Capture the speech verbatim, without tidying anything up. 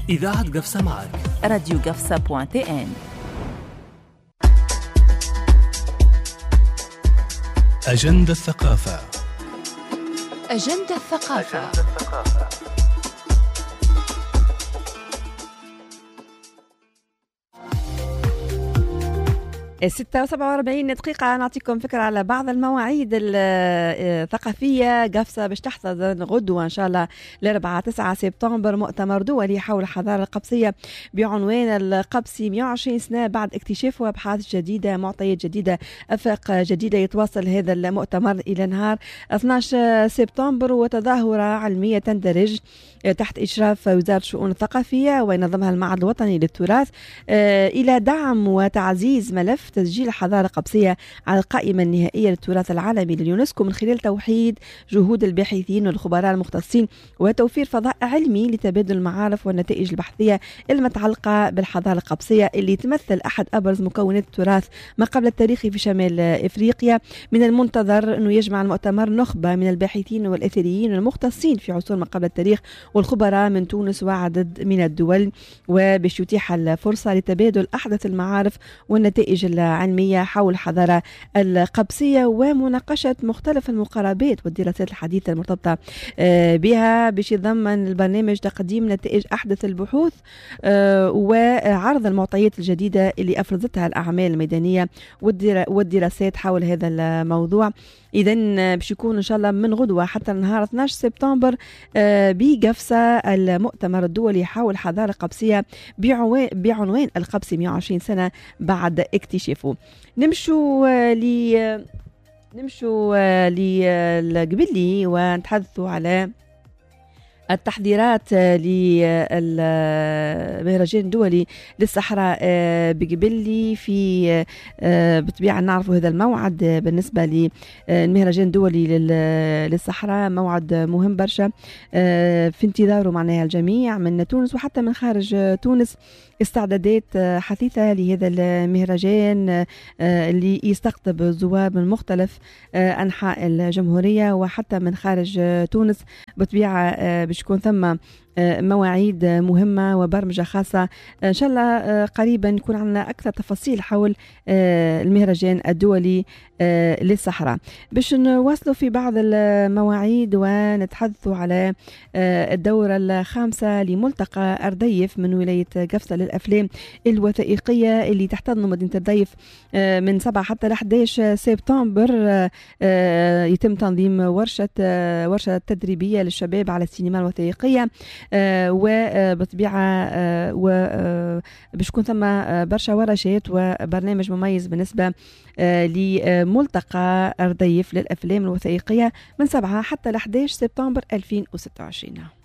إذاعة قفصة معك راديو قفصة بوان تي ان. أجندة الثقافة. أجندة الثقافة. ستة وسبعة وأربعين دقيقة نعطيكم فكرة على بعض المواعيد الثقافية. قفصة باش تحتضن غدوة إن شاء الله الأربعاء تسعة سبتمبر مؤتمر دولي حول الحضارة القبسية بعنوان القبسي مئة وعشرين سنة بعد اكتشاف وأبحاث جديدة، معطيات جديدة، أفاق جديدة. يتواصل هذا المؤتمر إلى نهار اثني عشر سبتمبر، وتظاهرة علمية تندرج تحت إشراف وزارة الشؤون الثقافية وينظمها المعهد الوطني للتراث إلى دعم وتعزيز ملف تسجيل الحضارة القبسية على القائمة النهائية للتراث العالمي لليونسكو من خلال توحيد جهود الباحثين والخبراء المختصين وتوفير فضاء علمي لتبادل المعارف والنتائج البحثية المتعلقة بالحضارة القبسية اللي تمثل أحد أبرز مكونات التراث ما قبل التاريخي في شمال إفريقيا. من المنتظر أنه يجمع المؤتمر نخبة من الباحثين والأثريين المختصين في عصور ما قبل التاريخ والخبراء من تونس وعدد من الدول، وباش يتيح الفرصة لتبادل أحدث المعارف والنتائج العلمية حول الحضارة القبسية ومناقشة مختلف المقاربات والدراسات الحديثة المرتبطة بها، باش يضمن البرنامج تقديم نتائج أحدث البحوث وعرض المعطيات الجديدة اللي أفرزتها الأعمال الميدانية والدراسات حول هذا الموضوع. إذن باش يكون إن شاء الله من غدوة حتى نهار اثني عشر سبتمبر بقفصة المؤتمر الدولي حول الحضارة القبسية بعنوان القبسي مئة وعشرين سنة بعد اكتشافه. نمشوا ل نمشوا لقبلي ونتحدثوا على التحضيرات للمهرجان الدولي للصحراء بقبلي. في بطبيعة نعرفوا هذا الموعد بالنسبة للمهرجان الدولي للصحراء موعد مهم برشا في انتظاره معناها الجميع من تونس وحتى من خارج تونس. استعدادات حثيثة لهذا المهرجان اللي يستقطب الزوار من مختلف أنحاء الجمهورية وحتى من خارج تونس. بطبيعة باش يكون ثم مواعيد مهمة وبرمجة خاصة إن شاء الله قريبا يكون عندنا أكثر تفاصيل حول المهرجان الدولي للصحراء. باش نواصلوا في بعض المواعيد ونتحدثوا على الدورة الخامسة لملتقى أرديف من ولاية قفصة للأفلام الوثائقية اللي تحتضن مدينة أرديف من سبعة حتى أحد عشر سبتمبر. يتم تنظيم ورشة ورشة تدريبية للشباب على السينما الوثائقية وبطبيعة وباش يكون ثم برشا ورشات وبرنامج مميز بالنسبة لملتقى أرديف للأفلام الوثائقية من سبعة حتى أحد عشر سبتمبر ألفين وستة وعشرين.